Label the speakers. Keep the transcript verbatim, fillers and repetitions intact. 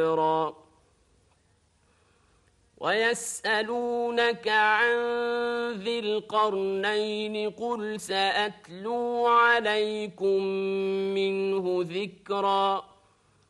Speaker 1: ويسألونك عن ذي القرنين قل سأتلو عليكم منه ذكرا